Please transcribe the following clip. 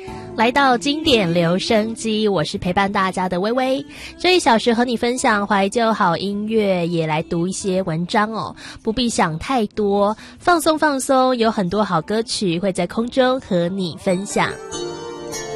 来到经典留声机，我是陪伴大家的微微。这1小时和你分享怀旧好音乐，也来读一些文章哦，不必想太多，放松放松，有很多好歌曲会在空中和你分享。